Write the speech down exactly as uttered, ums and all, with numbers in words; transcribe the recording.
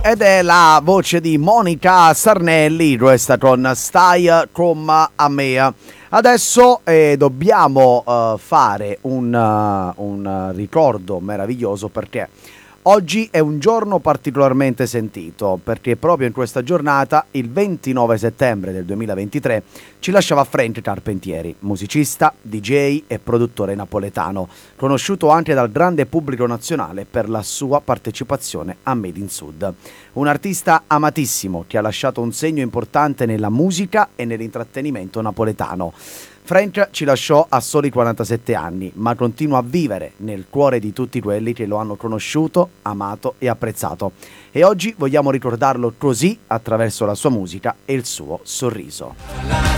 Ed è la voce di Monica Sarnelli, questa con Stai come a me. Adesso eh, dobbiamo uh, fare un, uh, un ricordo meraviglioso, perché oggi è un giorno particolarmente sentito, perché proprio in questa giornata, il ventinove settembre del duemilaventitré, ci lasciava Frank Carpentieri, musicista, D J e produttore napoletano, conosciuto anche dal grande pubblico nazionale per la sua partecipazione a Made in Sud. Un artista amatissimo che ha lasciato un segno importante nella musica e nell'intrattenimento napoletano. Frank ci lasciò a soli quarantasette anni, ma continua a vivere nel cuore di tutti quelli che lo hanno conosciuto, amato e apprezzato. E oggi vogliamo ricordarlo così, attraverso la sua musica e il suo sorriso.